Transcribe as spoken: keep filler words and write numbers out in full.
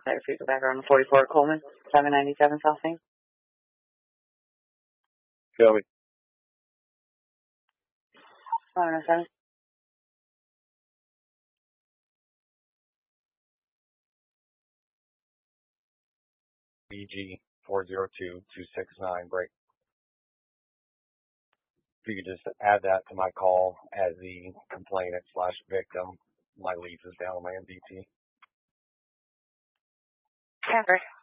Tiger Freezer back around forty-four Coleman, seven ninety-seven South Main. Shelby. seven oh seven. B G four zero two two six nine, break. If you could just add that to my call as the complainant slash victim. My lease is down on my M D T. Yeah,